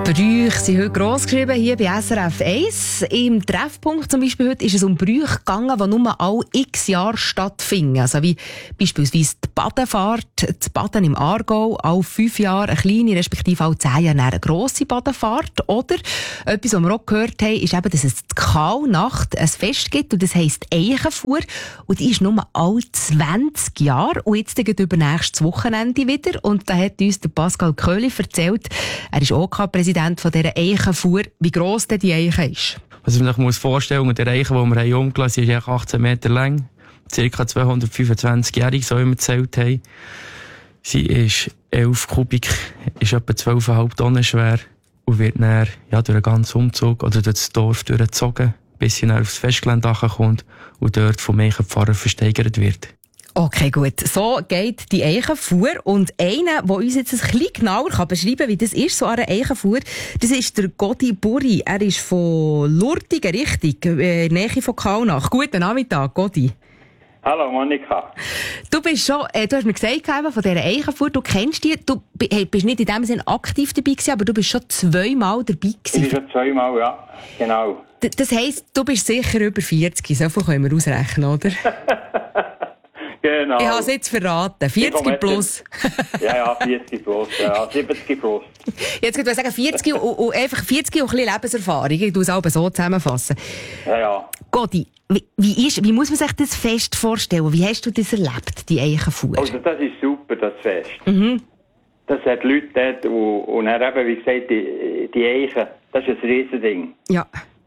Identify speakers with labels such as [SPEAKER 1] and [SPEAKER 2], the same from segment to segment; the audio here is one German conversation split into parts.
[SPEAKER 1] Brüche sind heute gross geschrieben, hier bei SRF 1. Im Treffpunkt zum Beispiel heute ist es um Brüche gegangen, die nur alle x Jahre stattfinden. Also wie beispielsweise die Badefahrt, das Baden im Aargau, alle 5 Jahre eine kleine, respektive alle 10 Jahre eine grosse Badefahrt. Oder etwas, was wir auch gehört haben, ist eben, dass es die Kaulnacht ein Fest gibt, und das heisst Eichenfuhr. Und die ist nur alle 20 Jahre. Und jetzt geht über nächstes Wochenende wieder. Und da hat uns der Pascal Köhli erzählt, er ist OK-Präsident von dieser Eichenfuhr, wie gross denn die Eiche ist.
[SPEAKER 2] Was man sich vorstellen muss, der Eiche, die wir umgelassen haben, ist 18 Meter lang, ca. 225-jährig, so wie wir gezählt haben. Sie ist 11 Kubik, ist etwa 12,5 Tonnen schwer und wird dann durch den ganzen Umzug oder durch das Dorf durchgezogen, bis sie dann aufs Festgelände kommt und dort vom Eichenpfarrer versteigert wird.
[SPEAKER 1] Okay, gut. So geht die Eichenfuhr. Und einer, der uns jetzt ein bisschen genauer beschreiben kann, wie das ist, so eine Eichenfuhr, das ist der Godi Buri. Er ist von Lurtigen, richtig, Nähe von Kaulnach. Guten Nachmittag, Godi.
[SPEAKER 3] Hallo Monika.
[SPEAKER 1] Du bist schon, du hast mir gesagt, von dieser Eichenfuhr, du kennst die, du bist nicht in dem Sinne aktiv dabei gewesen, aber du bist schon 2-mal dabei gewesen.
[SPEAKER 3] Ich bin schon 2-mal, ja, genau.
[SPEAKER 1] Das heisst, du bist sicher über 40, so viel können wir ausrechnen, oder?
[SPEAKER 3] Genau.
[SPEAKER 1] Ich habe es jetzt verraten. 40 plus.
[SPEAKER 3] Ja, 40 plus. Ja, 70 plus.
[SPEAKER 1] Jetzt würde ich sagen 40 und einfach 40 und ein bisschen Lebenserfahrung. Ich tue es auch so zusammenfassen.
[SPEAKER 3] Ja.
[SPEAKER 1] Godi, wie muss man sich das Fest vorstellen? Wie hast du das erlebt, die Eichenfuhr?
[SPEAKER 3] Also das ist super, das Fest. Mhm. Das hat Leute dort und dann eben, wie gesagt, die Eichen, das ist ein Riesending.
[SPEAKER 1] Ja.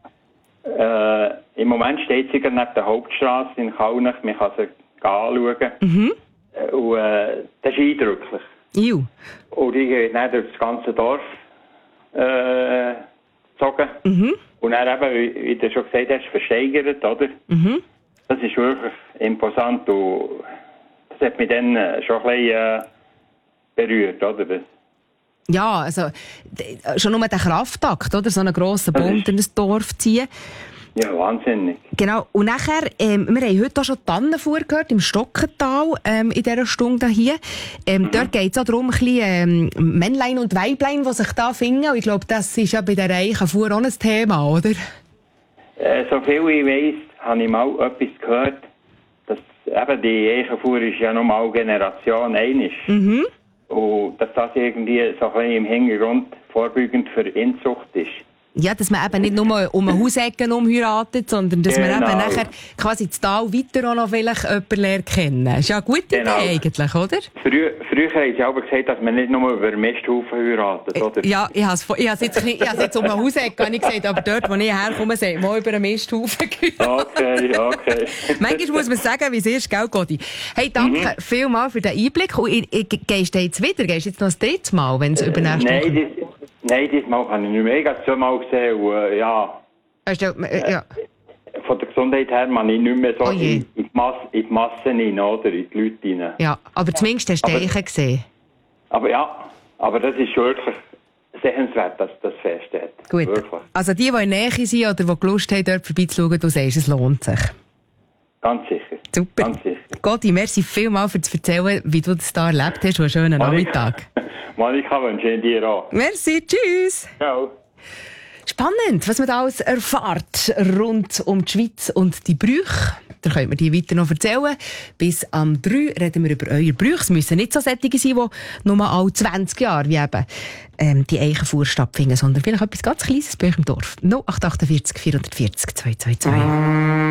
[SPEAKER 3] Im Moment steht sie neben der Hauptstraße in Kaulnach. Man kann sie anschauen. Mhm. Und das ist eindrücklich.
[SPEAKER 1] Juh.
[SPEAKER 3] Und ich gehe dann durch das ganze Dorf gezogen. Mhm. Und dann eben, wie du schon gesagt hast, versteigert, oder? Mhm. Das ist wirklich imposant und das hat mich dann schon ein bisschen berührt, oder?
[SPEAKER 1] Ja, also schon nur der Kraftakt, oder? So einen grossen Bund in das Dorf ziehen.
[SPEAKER 3] Ja, wahnsinnig.
[SPEAKER 1] Genau. Und nachher, wir haben heute auch schon die Tannenfuhr gehört, im Stockental, in dieser Stunde hier. Dort geht es auch darum, ein bisschen Männlein und Weiblein, die sich da finden. Und ich glaube, das ist ja bei der Eichenfuhr auch ein Thema, oder?
[SPEAKER 3] So viel ich weiss, habe ich mal etwas gehört, dass eben die Eichenfuhr ist ja nochmal Generation 1 ist. Mhm. Und dass das irgendwie so ein bisschen im Hintergrund vorbeugend für Inzucht ist.
[SPEAKER 1] Ja, dass man eben nicht nur um eine Hausecke heiratet, sondern dass man eben nachher quasi das Tal weiter auch noch vielleicht jemanden lernt kennen. Das ist ja eine gute Idee eigentlich, oder?
[SPEAKER 3] Früher haben sie aber gesagt, dass man nicht nur über einen Misthaufen heiratet, oder?
[SPEAKER 1] Ja, ich habe es jetzt um eine Hausecke gesagt, aber dort, wo ich herkomme, sagt man über einen Misthaufen geheiratet.
[SPEAKER 3] Okay.
[SPEAKER 1] Manchmal muss man sagen, wie es ist, gell, Godi? Hey, danke vielmals für den Einblick. Und gehst du jetzt wieder? Gehst du jetzt noch das dritte Mal, wenn es übernächst
[SPEAKER 3] Nein, diesmal habe ich nicht mehr. Ich habe es 2-mal gesehen und
[SPEAKER 1] ja.
[SPEAKER 3] Von der Gesundheit her man ich nicht mehr so in die Masse rein, oder? In die Leute rein.
[SPEAKER 1] Ja, aber zumindest hast du Eichen gesehen.
[SPEAKER 3] Aber das ist wirklich sehenswert, dass das Fest hat.
[SPEAKER 1] Gut. Wirklich. Also die in der Nähe sind oder die Lust haben, dort vorbeizuschauen, du sagst, es lohnt sich.
[SPEAKER 3] Ganz sicher.
[SPEAKER 1] Super.
[SPEAKER 3] Ganz sicher.
[SPEAKER 1] Gotti, merci vielmals für das Erzählen, wie du das da erlebt hast. Und einen schönen Nachmittag.
[SPEAKER 3] Monika wünsche ich dir auch.
[SPEAKER 1] Merci, tschüss.
[SPEAKER 3] Ciao.
[SPEAKER 1] Spannend, was man da alles erfährt rund um die Schweiz und die Brüche. Da könnt ihr die weiter noch erzählen. Bis am 3 reden wir über eure Brüche. Es müssen nicht so solche sein, die nur alle 20 Jahre wie eben die Eichenfuhr stattfinden, sondern vielleicht etwas ganz Kleines bei euch im Dorf. 0848 440 222.